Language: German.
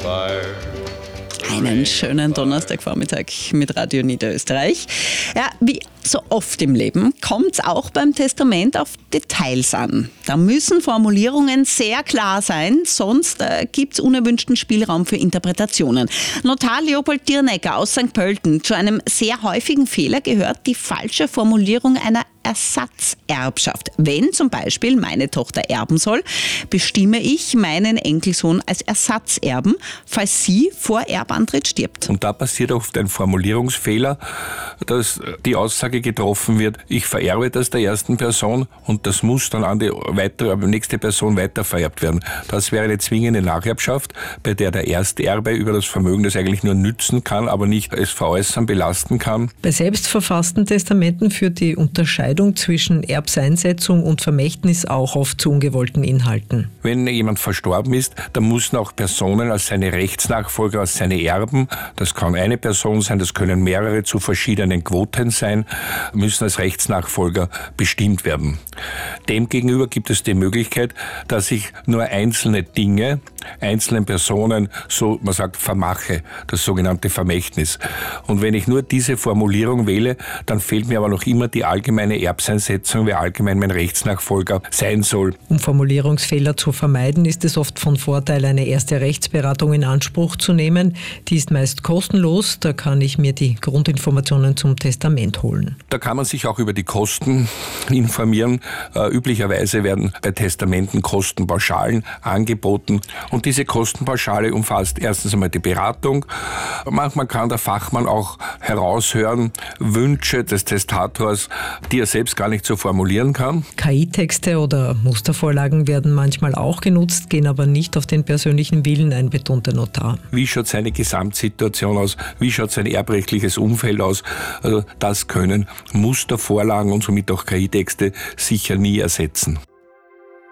Einen schönen Donnerstagvormittag mit Radio Niederösterreich. Ja, wie so oft im Leben kommt es auch beim Testament auf Details an. Da müssen Formulierungen sehr klar sein, sonst gibt es unerwünschten Spielraum für Interpretationen. Notar Leopold Dirnecker aus St. Pölten. Zu einem sehr häufigen Fehler gehört die falsche Formulierung einer Ersatzerbschaft. Wenn zum Beispiel meine Tochter erben soll, bestimme ich meinen Enkelsohn als Ersatzerben, falls sie vor Erbantritt stirbt. Und da passiert oft ein Formulierungsfehler, dass die Aussage getroffen wird, ich vererbe das der ersten Person und das muss dann an die nächste Person weitervererbt werden. Das wäre eine zwingende Nacherbschaft, bei der der Ersterbe über das Vermögen, das eigentlich nur nützen kann, aber nicht es veräußern, belasten kann. Bei selbstverfassten Testamenten führt die Unterscheidung zwischen Erbseinsetzung und Vermächtnis auch oft zu ungewollten Inhalten. Wenn jemand verstorben ist, dann müssen auch Personen als seine Rechtsnachfolger, als seine Erben, das kann eine Person sein, das können mehrere zu verschiedenen Quoten sein, müssen als Rechtsnachfolger bestimmt werden. Demgegenüber gibt es die Möglichkeit, dass ich nur einzelne Dinge, einzelnen Personen, so man sagt, vermache, das sogenannte Vermächtnis. Und wenn ich nur diese Formulierung wähle, dann fehlt mir aber noch immer die allgemeine Erbseinsetzung, wer allgemein mein Rechtsnachfolger sein soll. Um Formulierungsfehler zu vermeiden, ist es oft von Vorteil, eine erste Rechtsberatung in Anspruch zu nehmen. Die ist meist kostenlos, da kann ich mir die Grundinformationen zum Testament holen. Da kann man sich auch über die Kosten informieren. Üblicherweise werden bei Testamenten Kostenpauschalen angeboten und diese Kostenpauschale umfasst erstens einmal die Beratung. Manchmal kann der Fachmann auch heraushören Wünsche des Testators, die er selbst gar nicht so formulieren kann. KI-Texte oder Mustervorlagen werden manchmal auch genutzt, gehen aber nicht auf den persönlichen Willen ein, betont der Notar. Wie schaut seine Gesamtsituation aus? Wie schaut sein erbrechtliches Umfeld aus? Also das können Mustervorlagen und somit auch KI-Texte sicher nie ersetzen.